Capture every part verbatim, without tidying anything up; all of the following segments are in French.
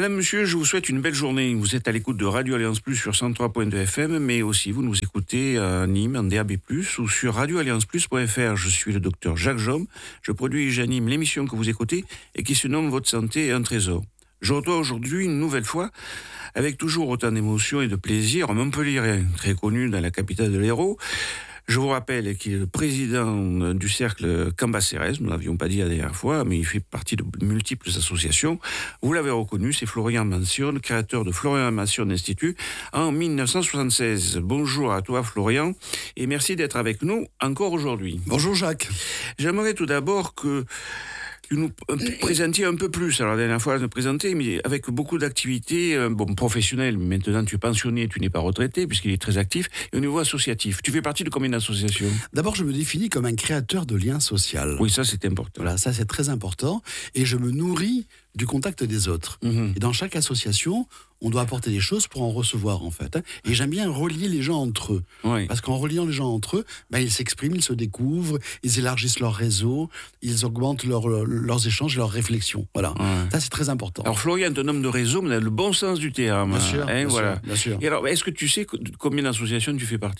Madame, monsieur, je vous souhaite une belle journée. Vous êtes à l'écoute de Radio Alliance Plus sur cent trois point deux F M, mais aussi vous nous écoutez à Nîmes en D A B plus, ou sur radio alliance plus point f r. Je suis le docteur Jacques Jaume. Je produis et j'anime l'émission que vous écoutez et qui se nomme Votre santé est un trésor. Je reçois aujourd'hui une nouvelle fois, avec toujours autant d'émotion et de plaisir, un Montpellierien, très connu dans la capitale de l'Hérault. Je vous rappelle qu'il est le président du cercle Cambacérès, nous ne l'avions pas dit la dernière fois, mais il fait partie de multiples associations. Vous l'avez reconnu, c'est Florian Mansion, créateur de Florian Mansion Institut en dix-neuf cent soixante-seize. Bonjour à toi Florian, et merci d'être avec nous encore aujourd'hui. Bonjour Jacques. J'aimerais tout d'abord que tu nous présentiez un peu plus. Alors, la dernière fois, nous présenter, mais avec beaucoup d'activités, euh, bon, professionnelles. Maintenant, tu es pensionné, tu n'es pas retraité, puisqu'il est très actif. Et au niveau associatif, tu fais partie de combien d'associations ? D'abord, je me définis comme un créateur de liens sociaux. Oui, ça, c'est important. Voilà, ça, c'est très important. Et je me nourris du contact des autres. Mmh. Et dans chaque association, on doit apporter des choses pour en recevoir, en fait. Et j'aime bien relier les gens entre eux. Oui. Parce qu'en reliant les gens entre eux, ben, ils s'expriment, ils se découvrent, ils élargissent leur réseau, ils augmentent leur, leurs échanges, leurs réflexions. Voilà. Ouais. Ça, c'est très important. Alors, Florian est un homme de réseau, mais dans le bon sens du terme. Bien sûr, hein, bien, voilà. sûr bien sûr. Et alors, est-ce que tu sais combien d'associations tu fais partie ?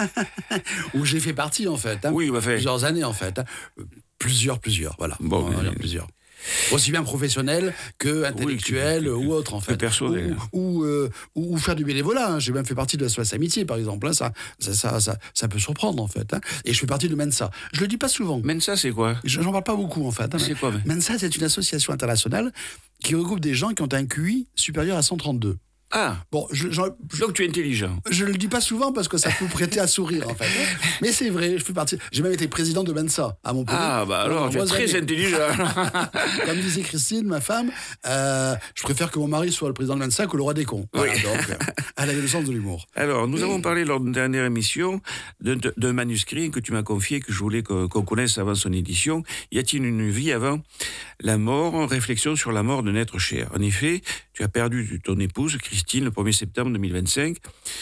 Où j'ai fait partie, en fait. Hein. Oui, bah, fait. Plusieurs années, en fait. Hein. Plusieurs, plusieurs, voilà. Bon, on va dire plusieurs. Aussi bien professionnel que intellectuel, oui, que, ou autre en fait, personnel. Ou, ou, euh, ou, ou faire du bénévolat. Hein. J'ai même fait partie de la S O S Amitié par exemple. Hein. Ça, ça, ça, ça, ça peut surprendre en fait. Hein. Et je fais partie de Mensa. Je le dis pas souvent. Mensa, c'est quoi ? J'en parle pas beaucoup en fait. Hein. C'est quoi ? Mensa, c'est une association internationale qui regroupe des gens qui ont un Q I supérieur à cent trente-deux. Ah, bon, je, je, je, donc tu es intelligent. Je le dis pas souvent parce que ça peut prêter à sourire en fait. Mais c'est vrai, je fais partie. J'ai même été président de Mensa à Montpellier. Ah bah alors, alors tu es très années. Intelligent. Comme disait Christine, ma femme, euh, je préfère que mon mari soit le président de Mensa que le roi des cons. Voilà, oui. Donc, elle a le sens de l'humour. Alors, nous avons parlé lors d'une dernière émission d'un, d'un manuscrit que tu m'as confié, que je voulais qu'on connaisse avant son édition. Y a-t-il une vie avant la mort ? Réflexion sur la mort d'un être cher. En effet, tu as perdu ton épouse, Christine, le premier septembre deux mille vingt-cinq,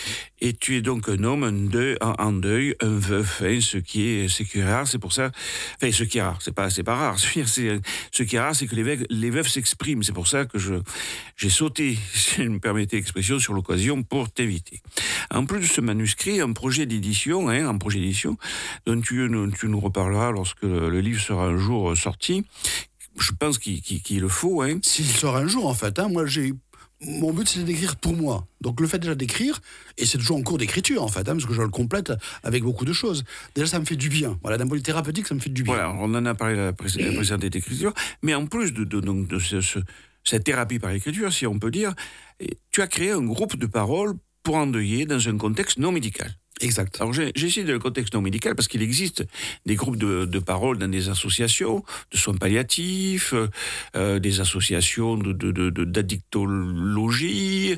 et tu es donc un homme, un deuil, un, en deuil, un veuf, hein, ce qui est, ce qui est rare, c'est pour ça, enfin, ce qui est rare, c'est pas, c'est pas rare, c'est, ce qui est rare, c'est que les veufs, les veufs s'expriment, c'est pour ça que je, j'ai sauté, si je me permettez l'expression, sur l'occasion pour t'éviter. En plus de ce manuscrit, un projet d'édition, hein, un projet d'édition, dont tu, tu nous reparleras lorsque le livre sera un jour sorti. Je pense qu'il, qu'il, qu'il le faut, hein. S'il sort un jour, en fait, hein, moi j'ai. Mon but, c'est d'écrire pour moi. Donc, le fait déjà d'écrire, et c'est toujours en cours d'écriture, en fait, hein, parce que je le complète avec beaucoup de choses. Déjà, ça me fait du bien. Voilà, d'un point de vue thérapeutique, ça me fait du bien. Voilà, on en a parlé à la précédente écriture. Mais en plus de, de, de, de ce, ce, cette thérapie par l'écriture, si on peut dire, tu as créé un groupe de parole pour endeuiller dans un contexte non médical. Exact. Alors j'ai, j'ai cité le contexte non médical parce qu'il existe des groupes de, de parole dans des associations de soins palliatifs, euh, des associations de, de, de, de, d'addictologie,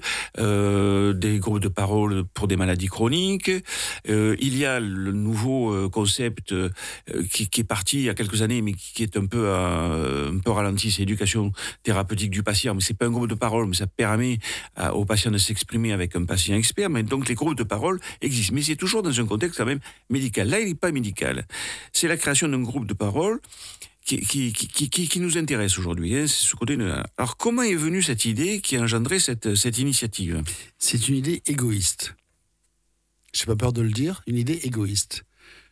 euh, des groupes de parole pour des maladies chroniques. Euh, il y a le nouveau concept euh, qui, qui est parti il y a quelques années mais qui est un peu, euh, un peu ralenti, c'est l'éducation thérapeutique du patient. Mais c'est pas un groupe de parole, mais ça permet à, aux patients de s'exprimer avec un patient expert. Mais donc les groupes de parole existent. Mais c'est toujours dans un contexte quand même médical. Là, il n'est pas médical. C'est la création d'un groupe de parole qui, qui, qui, qui, qui nous intéresse aujourd'hui. Hein, c'est ce côté de... Alors, comment est venue cette idée qui a engendré cette, cette initiative ? C'est une idée égoïste. Je n'ai pas peur de le dire, une idée égoïste.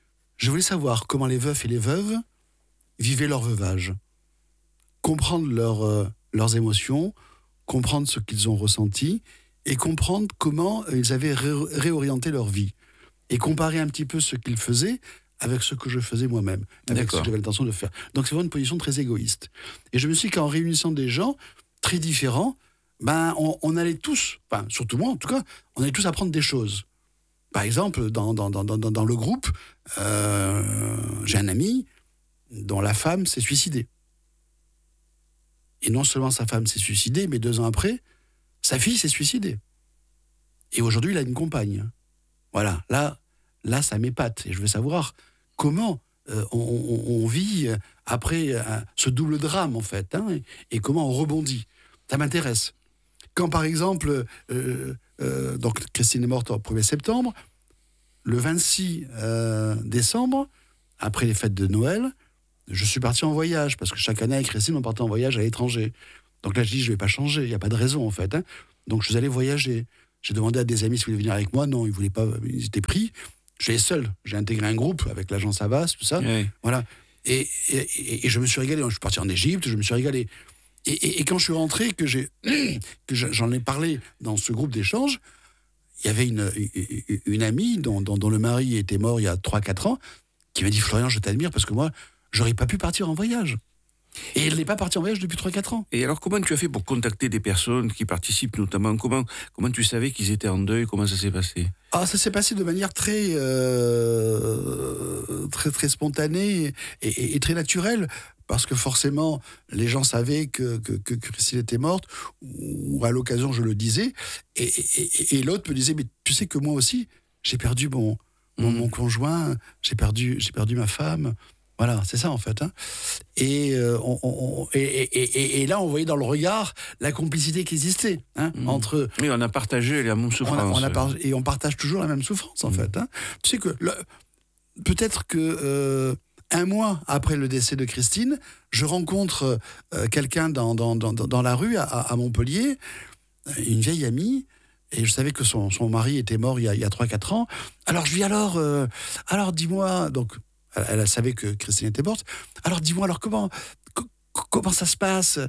Je voulais savoir comment les veufs et les veuves vivaient leur veuvage. Comprendre leur, euh, leurs émotions, comprendre ce qu'ils ont ressenti et comprendre comment ils avaient ré- réorienté leur vie. Et comparer un petit peu ce qu'ils faisaient avec ce que je faisais moi-même, avec D'accord. ce que j'avais l'intention de faire. Donc c'est vraiment une position très égoïste. Et je me suis dit qu'en réunissant des gens très différents, ben, on, on allait tous, enfin surtout moi en tout cas, on allait tous apprendre des choses. Par exemple, dans, dans, dans, dans, dans le groupe, euh, j'ai un ami dont la femme s'est suicidée. Et non seulement sa femme s'est suicidée, mais deux ans après, sa fille s'est suicidée. Et aujourd'hui, il a une compagne. Voilà, là, là, ça m'épate. Et je veux savoir comment euh, on, on, on vit après euh, ce double drame, en fait, hein, et, et comment on rebondit. Ça m'intéresse. Quand, par exemple, euh, euh, donc Christine est morte au premier septembre, le vingt-six euh, décembre, après les fêtes de Noël, je suis parti en voyage, parce que chaque année, avec Christine, on partait en voyage à l'étranger. Donc là, je dis, je ne vais pas changer, il n'y a pas de raison, en fait. Hein. Donc je suis allé voyager. J'ai demandé à des amis s'ils voulaient venir avec moi. Non, ils ne voulaient pas, ils étaient pris. Je suis allé seul. J'ai intégré un groupe avec l'agence Havas, tout ça. Oui. Voilà. Et, et, et je me suis régalé. Je suis parti en Égypte, je me suis régalé. Et, et, et quand je suis rentré, que, j'ai, que j'en ai parlé dans ce groupe d'échange, il y avait une, une, une amie dont, dont, dont le mari était mort il y a trois quatre ans, qui m'a dit, Florian, je t'admire parce que moi, j'aurais pas pu partir en voyage. Et elle n'est pas partie en voyage depuis trois quatre ans. Et alors, comment tu as fait pour contacter des personnes qui participent notamment? Comment, comment tu savais qu'ils étaient en deuil? Comment ça s'est passé? Ah, ça s'est passé de manière très, euh, très, très spontanée et, et, et très naturelle. Parce que forcément, les gens savaient que, que, que Christine était morte, ou à l'occasion, je le disais. Et, et, et l'autre me disait, mais tu sais que moi aussi, j'ai perdu mon, mon, mmh. mon conjoint, j'ai perdu, j'ai perdu ma femme. Voilà, c'est ça en fait. Hein. Et, euh, on, on, et, et, et, et là, on voyait dans le regard la complicité qui existait hein, mmh. entre. Oui, on a partagé la même souffrance. On a, on a par... Et on partage toujours la même souffrance en mmh. fait. Hein. Tu sais que le... peut-être que euh, un mois après le décès de Christine, je rencontre euh, quelqu'un dans, dans, dans, dans la rue à, à Montpellier, une vieille amie. Et je savais que son, son mari était mort il y a, il y a trois quatre ans. Alors je lui dis alors, euh, alors dis-moi donc. Elle, elle savait que Christine était morte. Alors dis-moi, alors comment, co- comment ça se passe?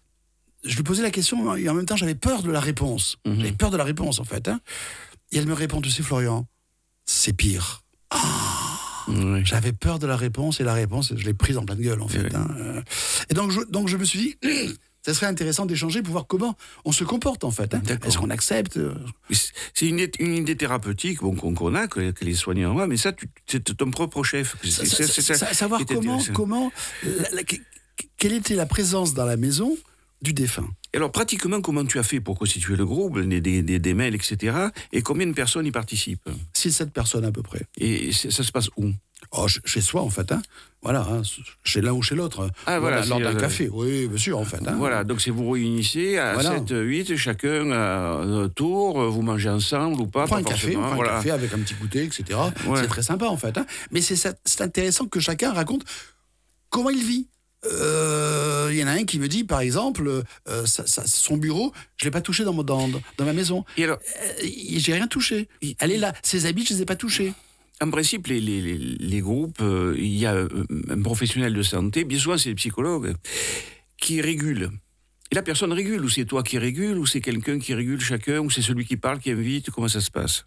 Je lui posais la question et en même temps j'avais peur de la réponse. Mmh. J'avais peur de la réponse en fait. Hein. Et elle me répond, tu sais Florian, c'est pire. Oh oui. J'avais peur de la réponse et la réponse, je l'ai prise en pleine gueule en fait. Oui. Hein. Et donc je, donc je me suis dit, ça serait intéressant d'échanger pour voir comment on se comporte en fait. Hein. Est-ce qu'on accepte? C'est une, une idée thérapeutique bon, qu'on a, que, que les soignants ont, mais ça, tu, c'est ton propre chef. Ça, c'est, c'est, c'est, ça savoir comment, comment la, la, quelle était la présence dans la maison du défunt. Et alors, pratiquement, comment tu as fait pour constituer le groupe, des, des, des, des mails, et cetera. Et combien de personnes y participent? six sept personnes à peu près. Et ça se passe où? Oh, chez soi, en fait. Hein. Voilà, hein, chez l'un ou chez l'autre. Ah, voilà. Lors d'un euh, café, oui, bien sûr, en fait. Hein. Voilà, donc c'est vous réunissez à voilà. sept, huit, chacun à un tour, vous mangez ensemble ou pas. On prend pas un café, on prend voilà. un café avec un petit goûter, et cetera. Ouais. C'est très sympa, en fait. Hein. Mais c'est, c'est intéressant que chacun raconte comment il vit. Il euh, y en a un qui me dit, par exemple, euh, ça, ça, son bureau, je ne l'ai pas touché dans, dans, dans ma maison. Et alors, euh, j'ai rien touché. Elle est là. Ses habits, je ne les ai pas touchés. En principe, les, les, les groupes, euh, il y a un professionnel de santé, bien souvent c'est le psychologue, qui régule. Et la personne régule, ou c'est toi qui régule, ou c'est quelqu'un qui régule chacun, ou c'est celui qui parle, qui invite, comment ça se passe?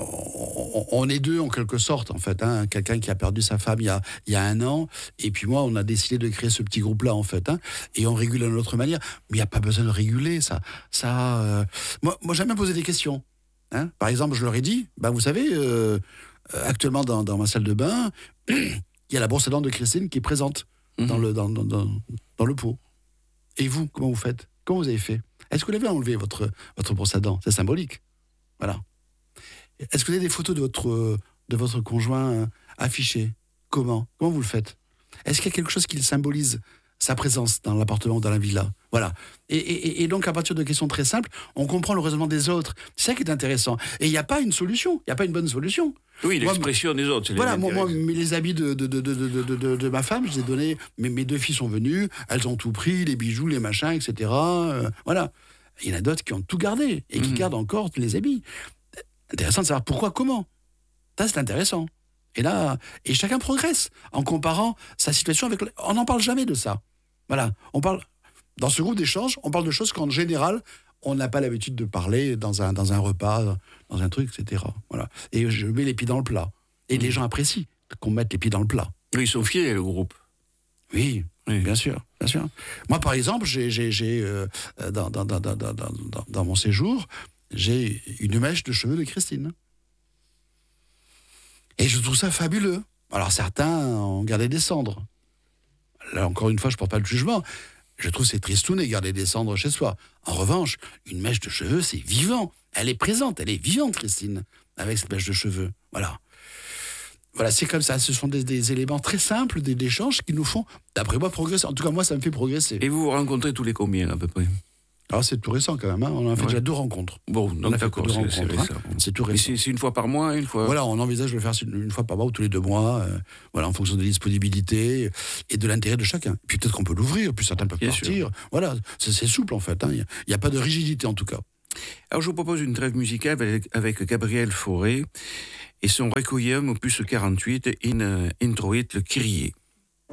On est deux en quelque sorte, en fait. Hein. Quelqu'un qui a perdu sa femme il y a, il y a un an, et puis moi, on a décidé de créer ce petit groupe-là, en fait. Hein. Et on régule d'une autre manière. Mais il n'y a pas besoin de réguler, ça. ça euh... Moi, moi, j'aime bien poser des questions. Hein. Par exemple, je leur ai dit, bah, vous savez... Euh... Actuellement, dans, dans ma salle de bain, il y a la brosse à dents de Christine qui est présente mmh. dans, le, dans, dans, dans, dans le pot. Et vous, comment vous faites? Comment vous avez fait? Est-ce que vous l'avez enlevé, votre, votre brosse à dents? C'est symbolique. Voilà. Est-ce que vous avez des photos de votre, de votre conjoint affichées? Comment? Comment vous le faites? Est-ce qu'il y a quelque chose qui symbolise sa présence dans l'appartement ou dans la villa? Voilà. Et, et, et donc, à partir de questions très simples, on comprend le raisonnement des autres. C'est ça qui est intéressant. Et il n'y a pas une solution. Il n'y a pas une bonne solution. Oui, l'expression moi, des autres. C'est voilà, moi, moi, mais les habits de, de, de, de, de, de, de ma femme, je les ai donnés. Mes, mes deux filles sont venues, elles ont tout pris, les bijoux, les machins, et cetera. Euh, voilà. Il y en a d'autres qui ont tout gardé et qui mmh. gardent encore les habits. Intéressant de savoir pourquoi, comment. Ça, c'est intéressant. Et là, et chacun progresse en comparant sa situation avec. On n'en parle jamais de ça. Voilà. On parle. Dans ce groupe d'échange, on parle de choses qu'en général, on n'a pas l'habitude de parler dans un, dans un repas, dans un truc, et cetera. Voilà. Et je mets les pieds dans le plat. Et mmh. les gens apprécient qu'on mette les pieds dans le plat. Oui, ils sont fiers, le groupe. Oui, oui. bien sûr, bien sûr. Moi, par exemple, j'ai, j'ai, j'ai euh, dans, dans, dans, dans, dans, dans, dans mon séjour, j'ai une mèche de cheveux de Christine. Et je trouve ça fabuleux. Alors, certains ont gardé des cendres. Là, encore une fois, je ne porte pas le jugement. Je trouve que c'est tristouné garder des cendres chez soi. En revanche, une mèche de cheveux, c'est vivant. Elle est présente, elle est vivante, Christine, avec cette mèche de cheveux. Voilà. Voilà, c'est comme ça. Ce sont des, des éléments très simples, des échanges qui nous font, d'après moi, progresser. En tout cas, moi, ça me fait progresser. Et vous vous rencontrez tous les combien, à peu près? Alors c'est tout récent quand même, hein. On a fait Ouais. déjà deux rencontres. Bon, On donc a fait d'accord, que deux c'est c'est rencontres, récent. hein. C'est tout Mais récent. c'est c'est une fois par mois, une fois. Voilà, on envisage de le faire une fois par mois ou tous les deux mois, euh, voilà, en fonction des disponibilités et de l'intérêt de chacun. Puis peut-être qu'on peut l'ouvrir, puis certains peuvent Bien partir. sûr. Voilà, c'est c'est souple en fait, hein. Il n'y a, a pas de rigidité en tout cas. Alors je vous propose une trêve musicale avec, avec Gabriel Fauré et son Requiem opus quarante-huit in Introit le Kyrie.